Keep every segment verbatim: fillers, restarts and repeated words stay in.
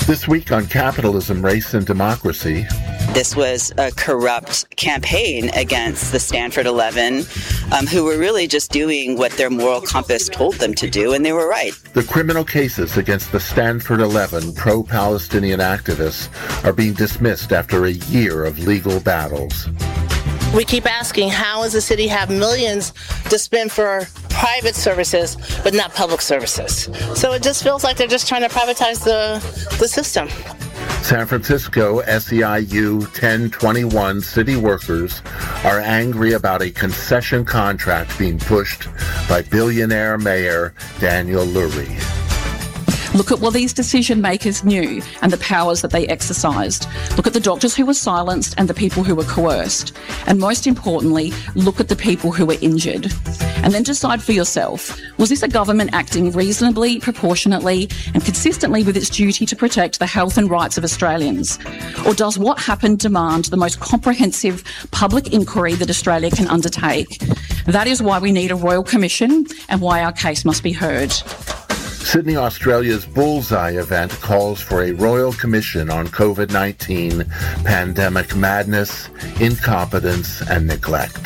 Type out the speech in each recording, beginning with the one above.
This week on Capitalism, Race, and Democracy. This was a corrupt campaign against the Stanford eleven, um, who were really just doing what their moral compass told them to do, and they were right. The criminal cases against the Stanford eleven pro-Palestinian activists are being dismissed after a year of legal battles. We keep asking, how does the city have millions to spend for private services, but not public services? So it just feels like they're just trying to privatize the, the system. San Francisco S E I U ten twenty-one city workers are angry about a concession contract being pushed by billionaire Mayor Daniel Lurie. Look at what these decision makers knew and the powers that they exercised. Look at the doctors who were silenced and the people who were coerced. And most importantly, look at the people who were injured. And then decide for yourself, was this a government acting reasonably, proportionately and consistently with its duty to protect the health and rights of Australians? Or does what happened demand the most comprehensive public inquiry that Australia can undertake? That is why we need a Royal Commission and why our case must be heard. Sydney, Australia's Bullseye event calls for a Royal Commission on COVID nineteen pandemic madness, incompetence, and neglect.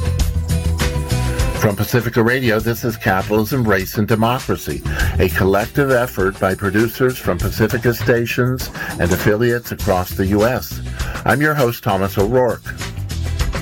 From Pacifica Radio, this is Capitalism, Race, and Democracy, a collective effort by producers from Pacifica stations and affiliates across the U S. I'm your host, Thomas O'Rourke.